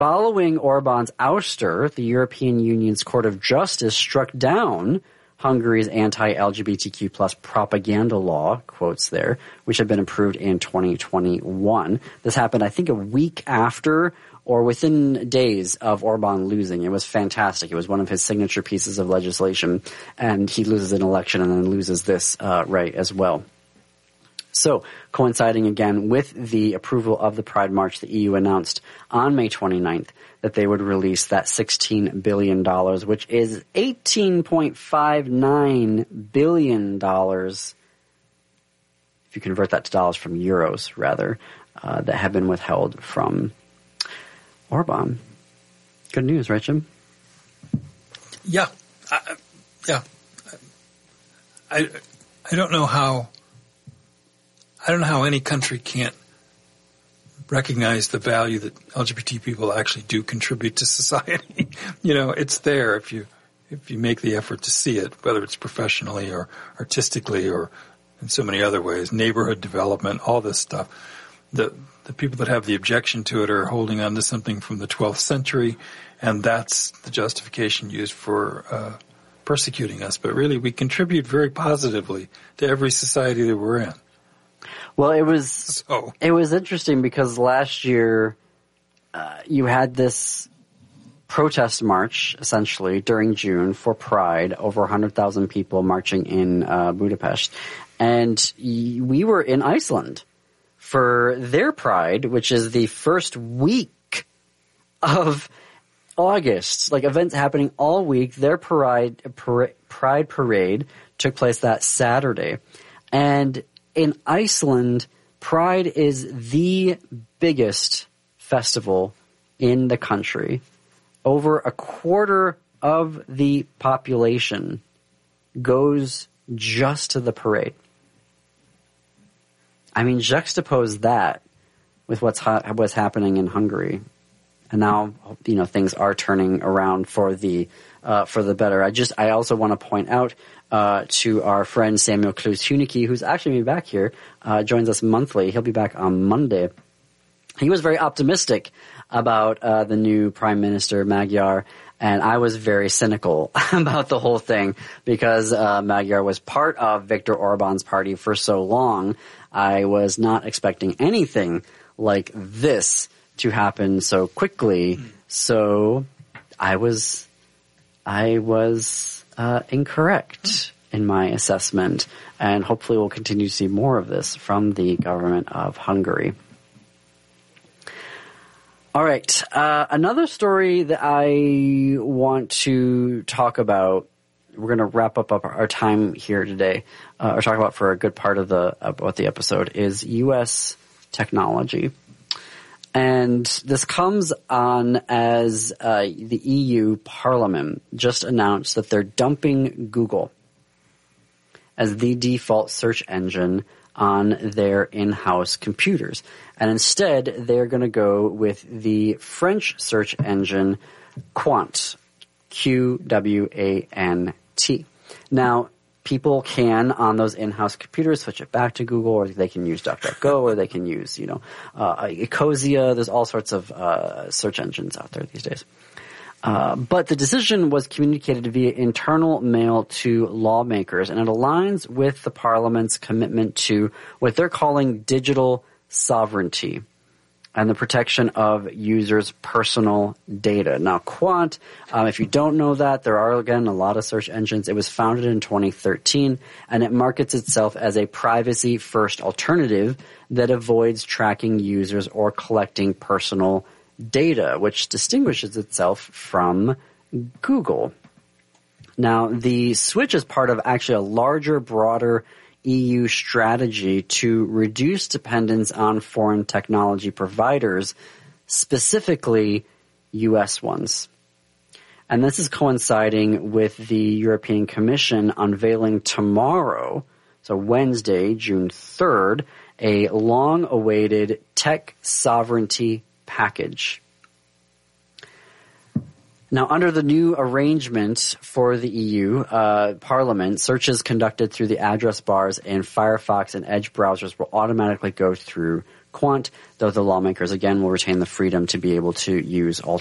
Following Orban's ouster, the European Union's Court of Justice struck down Hungary's anti-LGBTQ plus propaganda law, quotes there, which had been approved in 2021. This happened, I think, a week after or within days of Orban losing. It was fantastic. It was one of his signature pieces of legislation, and he loses an election and then loses this right as well. So, coinciding again with the approval of the Pride March, the EU announced on May 29th that they would release that $16 billion, which is $18.59 billion, if you convert that to dollars from euros, rather, that have been withheld from Orban. Good news, right, Jim? Yeah. I don't know how any country can't recognize the value that LGBT people actually do contribute to society. It's there if you make the effort to see it, whether it's professionally or artistically or in so many other ways, neighborhood development, all this stuff. The people that have the objection to it are holding on to something from the 12th century, and that's the justification used for persecuting us. But really, we contribute very positively to every society that we're in. Well, it was interesting because last year you had this protest march, essentially, during June for Pride, over 100,000 people marching in Budapest. And we were in Iceland for their Pride, which is the first week of August, like events happening all week. Their Pride parade took place that Saturday. And in Iceland, Pride is the biggest festival in the country. Over a quarter of the population goes just to the parade. I mean, juxtapose that with what's happening in Hungary, and now things are turning around for the better. I also want to point out to our friend Samuel Klus-Hunicke, who's actually been back here, joins us monthly. He'll be back on Monday. He was very optimistic about the new Prime Minister, Magyar, and I was very cynical about the whole thing because Magyar was part of Viktor Orban's party for so long. I was not expecting anything like this to happen so quickly, so I was incorrect in my assessment, and hopefully we'll continue to see more of this from the government of Hungary. All right, another story that I want to talk about, we're going to wrap up our time here today, or talk about for a good part of the episode, is U.S. technology. And this comes on as the EU Parliament just announced that they're dumping Google as the default search engine on their in-house computers. And instead, they're going to go with the French search engine Qwant, Qwant. Now, people can, on those in-house computers, switch it back to Google, or they can use DuckDuckGo, or they can use, Ecosia. There's all sorts of search engines out there these days. But the decision was communicated via internal mail to lawmakers, and it aligns with the Parliament's commitment to what they're calling digital sovereignty and the protection of users' personal data. Now, Qwant, if you don't know that, there are, again, a lot of search engines. It was founded in 2013, and it markets itself as a privacy-first alternative that avoids tracking users or collecting personal data, which distinguishes itself from Google. Now, the switch is part of actually a larger, broader EU strategy to reduce dependence on foreign technology providers, specifically U.S. ones. And this is coinciding with the European Commission unveiling tomorrow, so Wednesday, June 3rd, a long-awaited tech sovereignty package. Now, under the new arrangement for the EU Parliament, searches conducted through the address bars in Firefox and Edge browsers will automatically go through quant, though the lawmakers, again, will retain the freedom to be able to use